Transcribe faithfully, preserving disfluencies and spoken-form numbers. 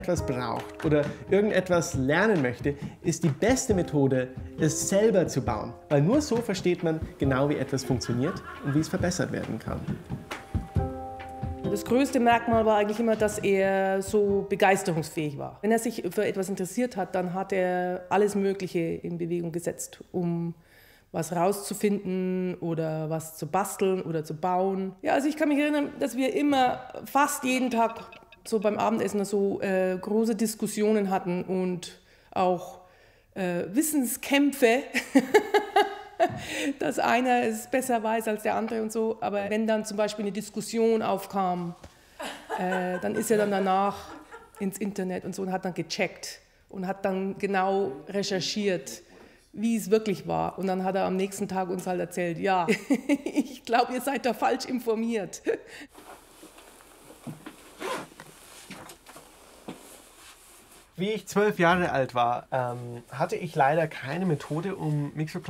etwas braucht oder irgendetwas lernen möchte, ist die beste Methode, es selber zu bauen. Weil nur so versteht man genau, wie etwas funktioniert und wie es verbessert werden kann. Das größte Merkmal war eigentlich immer, dass er so begeisterungsfähig war. Wenn er sich für etwas interessiert hat, dann hat er alles Mögliche in Bewegung gesetzt, um was rauszufinden oder was zu basteln oder zu bauen. Ja, also ich kann mich erinnern, dass wir immer fast jeden Tag so beim Abendessen so äh, große Diskussionen hatten und auch äh, Wissenskämpfe, dass einer es besser weiß als der andere und so. Aber wenn dann zum Beispiel eine Diskussion aufkam, äh, dann ist er dann danach ins Internet und so und hat dann gecheckt und hat dann genau recherchiert, wie es wirklich war. Und dann hat er am nächsten Tag uns halt erzählt, ja, ich glaube, ihr seid da falsch informiert. Wie ich zwölf Jahre alt war, ähm, hatte ich leider keine Methode, um Mixoplasma